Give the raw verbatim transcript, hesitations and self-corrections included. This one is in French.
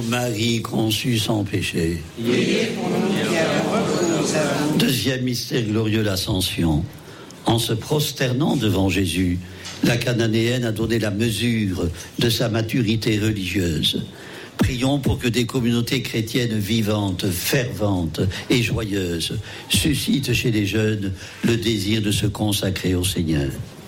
Marie conçue sans péché. Priez pour nous qui avons recours à vous. Deuxième mystère glorieux, l'Ascension. En se prosternant devant Jésus, la Cananéenne a donné la mesure de sa maturité religieuse. Prions pour que des communautés chrétiennes vivantes, ferventes et joyeuses suscitent chez les jeunes le désir de se consacrer au Seigneur.